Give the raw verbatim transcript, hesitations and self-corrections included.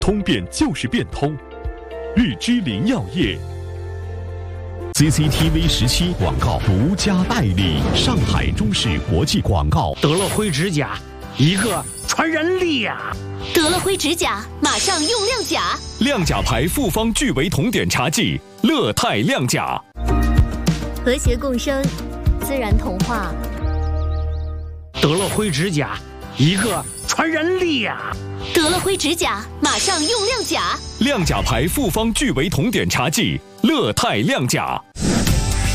通便就是变通。日之林药业 C C T V 十七广告独家代理，上海中视国际广告。 德乐辉指甲，一个传人力呀、啊！ 德乐辉指甲，马上用亮甲。 亮甲牌复方聚维酮碘茶剂，乐泰亮甲。 和谐共生，自然同化。 德乐辉指甲，一个传人力呀、啊！ 德乐辉指甲，马上用亮甲。 亮甲牌复方聚维酮碘茶剂，乐泰亮甲。